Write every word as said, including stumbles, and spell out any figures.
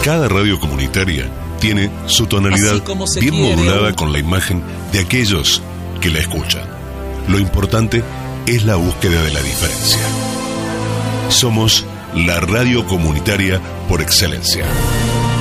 Cada radio comunitaria tiene su tonalidad bien quiere, modulada oh. con la imagen de aquellos que la escuchan. Lo importante es la búsqueda de la diferencia. Somos la radio comunitaria por excelencia.